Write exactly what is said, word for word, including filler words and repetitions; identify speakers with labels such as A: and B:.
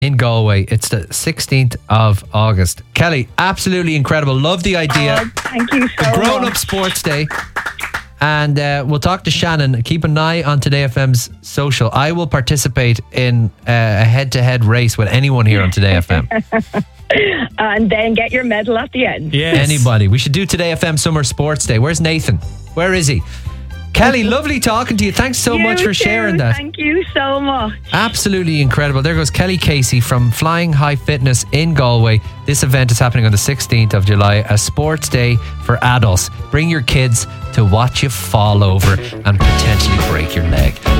A: in Galway. It's the sixteenth of August. Kelly, absolutely incredible. Love the idea.
B: Oh, thank you so
A: The Grown
B: much.
A: Up Sports Day. And uh, we'll talk to Shannon. Keep an eye on Today F M's social. I will participate in uh, a head-to-head race with anyone here on Today F M.
B: And then get your medal at the end.
C: Yes.
A: Anybody. We should do Today F M Summer Sports Day. Where's Nathan? Where is he? Kelly, lovely talking to you. Thanks so
B: You
A: much for
B: too.
A: sharing that.
B: Thank you so much.
A: Absolutely incredible. There goes Kelly Casey from Flying High Fitness in Galway. This event is happening on the sixteenth of July, a sports day for adults. Bring your kids to watch you fall over and potentially break your leg.